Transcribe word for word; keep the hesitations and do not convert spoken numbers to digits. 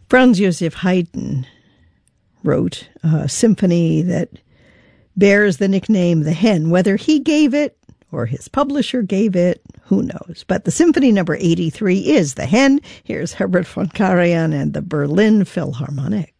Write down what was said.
Franz Joseph Haydn wrote a symphony that bears the nickname The Hen. Whether he gave it or his publisher gave it, who knows? But the symphony number eighty-three is The Hen. Here's Herbert von Karajan and the Berlin Philharmonic.